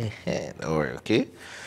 Don't worry, okay?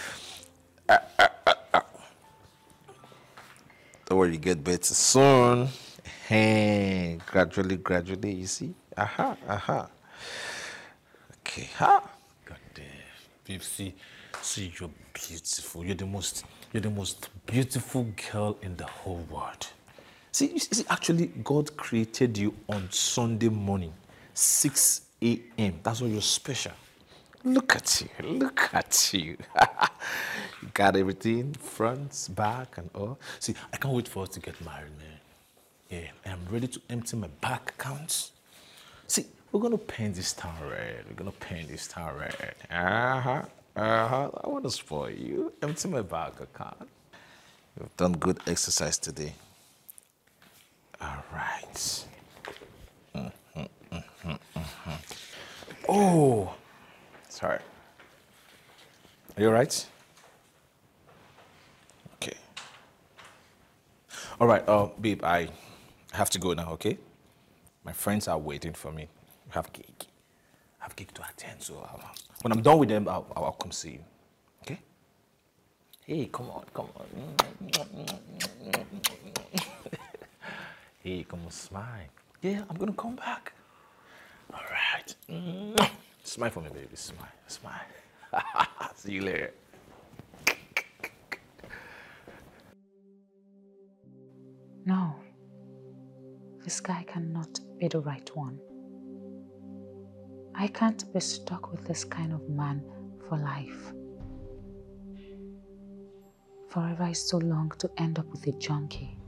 Don't worry, you get better soon. Hey, gradually, you see? Aha. Okay, ha. God damn. Babe, see, you're beautiful. You're the most beautiful girl in the whole world. See, actually, God created you on Sunday morning, 6 a.m. That's why you're special. Look at you. You got everything, front, back, and all. See, I can't wait for us to get married, man. Yeah, I'm ready to empty my bank accounts. See, we're gonna paint this town red. I want to spoil you. Empty my bank account. You've done good exercise today. All right. Oh, sorry. Are you all right? Okay. All right, babe, I have to go now, okay? My friends are waiting for me. We have cake. I have cake to attend, so when I'm done with them, I'll come see you. Okay? Hey, come on. Hey, come on, smile. Yeah, I'm gonna come back. All right. Smile for me, baby. Smile. See you later. No, this guy cannot be the right one. I can't be stuck with this kind of man for life. Forever is so long to end up with a junkie.